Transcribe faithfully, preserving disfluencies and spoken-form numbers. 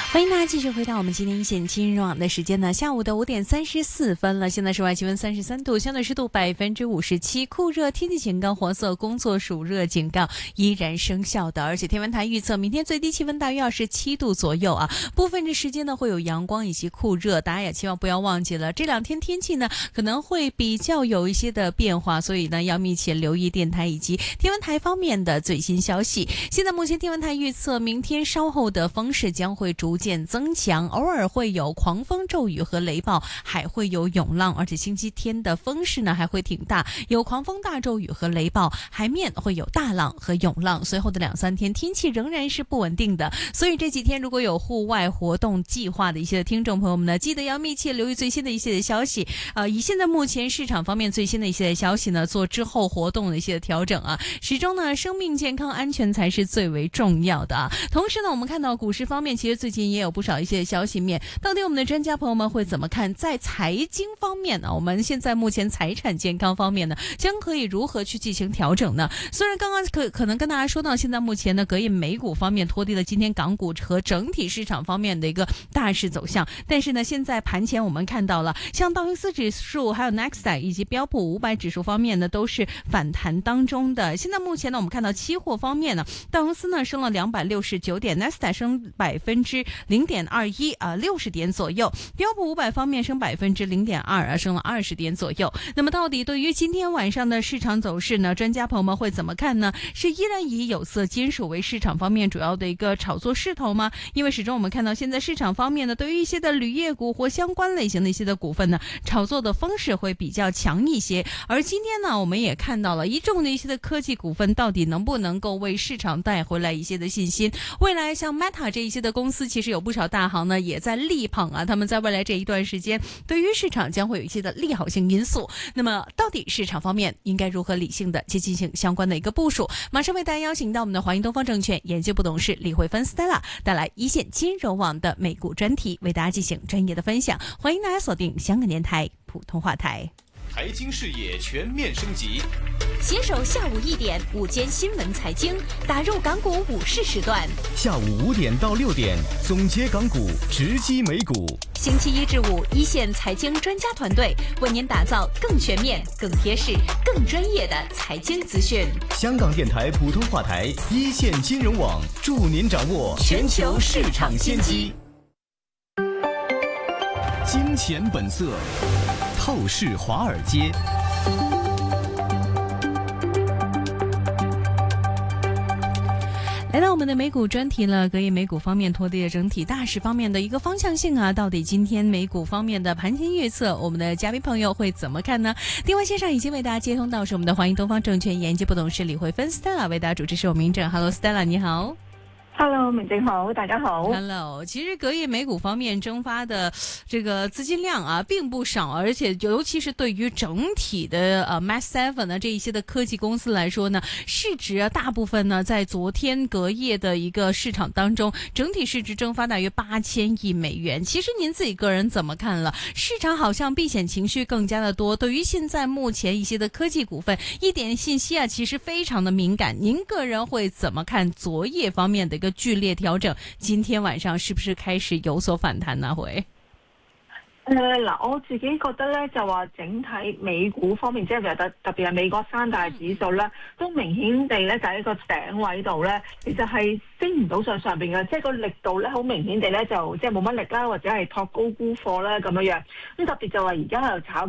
欢迎大家继续回到我们今天一线金融网的时间呢，下午的五点三十四分了。现在室外气温三十三度，相对湿度百分之五十七，酷热天气警告、黄色工作暑热警告依然生效的。而且天文台预测，明天最低气温大约二十七度左右啊，部分的时间呢会有阳光以及酷热。大家也千万不要忘记了，这两天天气呢可能会比较有一些的变化，所以呢要密切留意电台以及天文台方面的最新消息。现在目前天文台预测，明天稍后的风势将会逐渐增强，偶尔会有狂风骤雨和雷暴，还会有涌浪，而且星期天的风势呢还会挺大，有狂风大骤雨和雷暴，海面会有大浪和涌浪。随后的两三天天气仍然是不稳定的，所以这几天如果有户外活动计划的一些听众朋友们呢，记得要密切留意最新的一些的消息。呃，以现在目前市场方面最新的一些的消息呢，做之后活动的一些的调整啊，始终呢生命健康安全才是最为重要的啊。同时呢，我们看到股市方面，其实最近也有不少一些消息面，到底我们的专家朋友们会怎么看？在财经方面呢，我们现在目前财产健康方面呢，将可以如何去进行调整呢？虽然刚刚可可能跟大家说到，现在目前呢，隔夜美股方面拖低了今天港股和整体市场方面的一个大势走向，但是呢，现在盘前我们看到了，像道琼斯指数、还有 N E X T 以及标普五百指数方面呢，都是反弹当中的。现在目前呢，我们看到期货方面呢，道琼斯呢升了两百六十九点 ，N E X T 升百分之零点二一啊，六十点左右。标普五百方面升百分之零点二啊，升了二十点左右。那么到底对于今天晚上的市场走势呢，专家朋友们会怎么看呢？是依然以有色金属为市场方面主要的一个炒作势头吗？因为始终我们看到现在市场方面呢，对于一些的铝业股或相关类型的一些的股份呢，炒作的风势会比较强一些。而今天呢，我们也看到了一众的一些的科技股份到底能不能够为市场带回来一些的信心。未来像 Meta 这一些的公司，其实有不少大行呢也在力捧啊，他们在未来这一段时间对于市场将会有一些的利好性因素。那么到底市场方面应该如何理性的去进行相关的一个部署？马上为大家邀请到我们的华盈东方证券研究部董事李慧芬 Stella 带来一线金融网的美股专题，为大家进行专业的分享。欢迎大家锁定香港电台普通话台。 财经视野全面升级， 携手下午一点午间新闻财经，打入港股午市时段。 下午五点到六点，总结港股，直击美股。 星期一至五，一线财经专家团队为您打造更全面、更贴市、更专业的财经资讯。 香港电台普通话台，一线金融网，助您掌握全球市场先机。金钱本色。透视华尔街， 来到我们的美股专题了。隔夜美股方面拖低了整体大势方面的一个方向性啊，到底今天美股方面的盘前预测，我们的嘉宾朋友会怎么看呢？电话线上已经为大家接通到是我们的华盈东方证券研究部董事李慧芬 Stella 为大家主持，是我明正。Hello Stella， 你好。 Hello， 明正好，大家好。 Hello， 其实隔夜美股方面蒸发的这个资金量啊并不少，而且尤其是对于整体的呃 Mat seven 呢这一些的科技公司来说呢，市值啊大部分呢在昨天隔夜的一个市场当中，整体市值蒸发大约八千亿美元。其实您自己个人怎么看了？市场好像避险情绪更加的多，对于现在目前一些的科技股份，一点信息啊其实非常的敏感。您个人会怎么看昨夜方面的一个剧烈调整，今天晚上是不是開始有所反彈呢？會誒嗱，我自己覺得咧，就話整體美股方面，即係特特別係美國三大指數咧，都明顯地咧就喺個頂位度咧，其實係升唔到上上邊嘅，即係個力度咧好明顯地咧就即係冇乜力啦，或者係托高沽貨啦咁樣樣。咁特別就話而家喺度炒